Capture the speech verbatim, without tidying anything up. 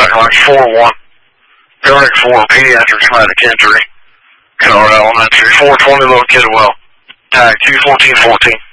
like four one. Garlic four, pediatric traumatic injury. Colorado Elementary, four twenty, little kid well. Tag two fourteen fourteen.